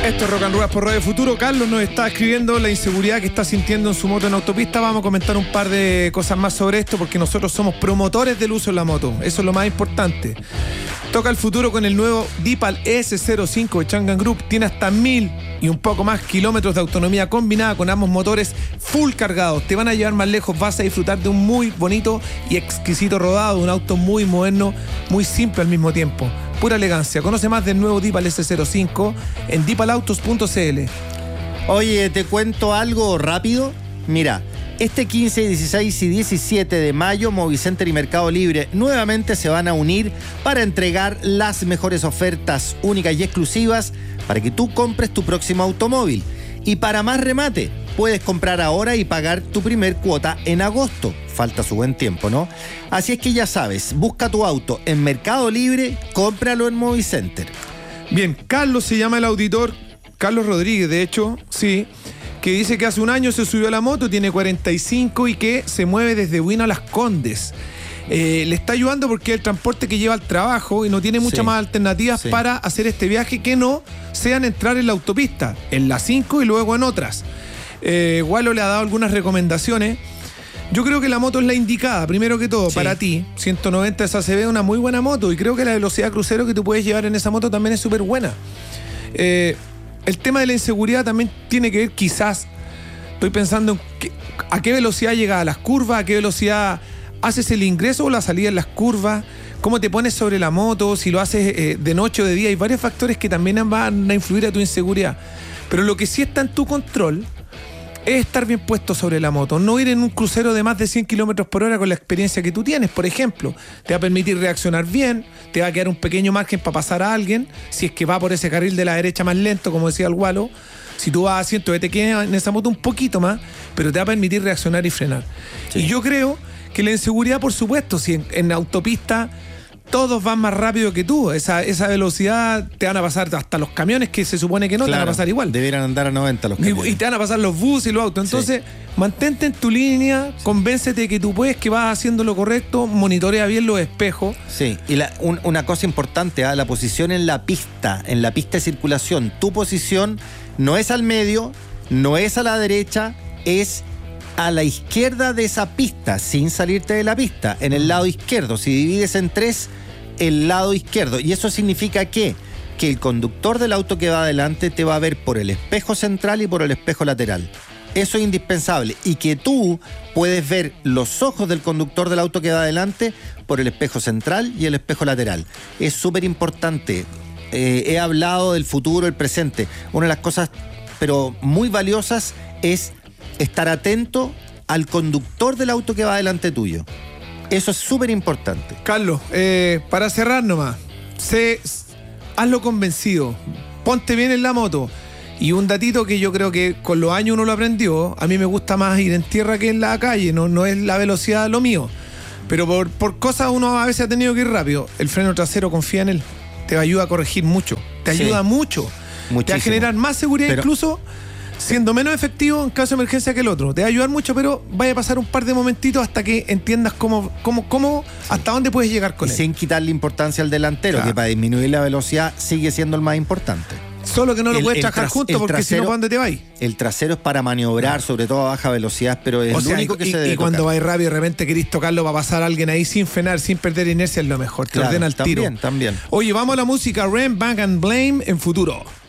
Esto es Rock and Roll por Radio Futuro. Carlos nos está escribiendo la inseguridad que está sintiendo en su moto en autopista. Vamos a comentar un par de cosas más sobre esto porque nosotros somos promotores del uso de la moto. Eso es lo más importante. Toca el futuro con el nuevo Deepal S05 de Changan Group. Tiene hasta 1000 y un poco más kilómetros de autonomía combinada con ambos motores full cargados. Te van a llevar más lejos, vas a disfrutar de un muy bonito y exquisito rodado, un auto muy moderno, muy simple al mismo tiempo. Pura elegancia. Conoce más del nuevo Deepal S05 en deepalautos.cl. Oye, te cuento algo rápido. Mira, este 15, 16 y 17 de mayo, Movicenter y Mercado Libre nuevamente se van a unir para entregar las mejores ofertas únicas y exclusivas para que tú compres tu próximo automóvil. Y para más remate, puedes comprar ahora y pagar tu primer cuota en agosto. Falta su buen tiempo, ¿no? Así es que ya sabes, busca tu auto en Mercado Libre, cómpralo en Movicenter. Bien, Carlos se llama el auditor, Carlos Rodríguez, de hecho, sí, que dice que hace un año se subió a la moto, tiene 45 y que se mueve desde Buino a Las Condes. Le está ayudando porque es el transporte que lleva al trabajo y no tiene muchas más alternativas para hacer este viaje que no sean entrar en la autopista, en la 5 y luego en otras. Wallo le ha dado algunas recomendaciones. Yo creo que la moto es la indicada, primero que todo, para ti. 190 esa se ve una muy buena moto y creo que la velocidad crucero que tú puedes llevar en esa moto también es súper buena. El tema de la inseguridad también tiene que ver, quizás, estoy pensando en a qué velocidad llegas a las curvas, a qué velocidad haces el ingreso o la salida en las curvas, cómo te pones sobre la moto, si lo haces de noche o de día. Hay varios factores que también van a influir a tu inseguridad. Pero lo que sí está en tu control es estar bien puesto sobre la moto, no ir en un crucero de más de 100 kilómetros por hora con la experiencia que tú tienes, por ejemplo. Te va a permitir reaccionar bien, te va a quedar un pequeño margen para pasar a alguien, si es que va por ese carril de la derecha más lento, como decía el Wallo. Si tú vas a 100, te quedas en esa moto un poquito más, pero te va a permitir reaccionar y frenar. Sí. Y yo creo que la inseguridad, por supuesto, si en autopista todos van más rápido que tú, esa velocidad te van a pasar hasta los camiones que se supone que no, te van a pasar igual. Debieran andar a 90 los camiones. Y te van a pasar los buses y los autos. Entonces, mantente en tu línea, convéncete de que tú puedes, que vas haciendo lo correcto, monitorea bien los espejos. Sí, y una cosa importante, la posición en la pista de circulación. Tu posición no es al medio, no es a la derecha, es a la izquierda de esa pista, sin salirte de la pista, en el lado izquierdo. Si divides en tres, el lado izquierdo. Y eso significa que el conductor del auto que va adelante te va a ver por el espejo central y por el espejo lateral. Eso es indispensable. Y que tú puedes ver los ojos del conductor del auto que va adelante por el espejo central y el espejo lateral. Es súper importante. He hablado del futuro, el presente. Una de las cosas, pero muy valiosas, es estar atento al conductor del auto que va delante tuyo. Eso es súper importante. Carlos, para cerrar nomás, hazlo convencido, ponte bien en la moto. Y un datito que yo creo que con los años uno lo aprendió, a mí me gusta más ir en tierra que en la calle, no es la velocidad lo mío. Pero por cosas uno a veces ha tenido que ir rápido. El freno trasero, confía en él, te ayuda a corregir mucho, te ayuda mucho. Muchísimo. Te va a generar más seguridad, incluso siendo menos efectivo en caso de emergencia que el otro. Te va a ayudar mucho, pero vaya a pasar un par de momentitos hasta que entiendas cómo hasta dónde puedes llegar con él. Sin quitarle importancia al delantero, que para disminuir la velocidad sigue siendo el más importante. Solo que no lo puedes trabajar juntos porque si no, ¿para dónde te vas? El trasero es para maniobrar, sobre todo a baja velocidad, pero es lo único que se debe Y cuando tocar. vas rápido y de repente querís tocarlo para pasar a alguien ahí sin frenar, sin perder inercia, es lo mejor. Te ordena el tiro. También. Oye, vamos a la música. Ren, Bang and Blame en Futuro.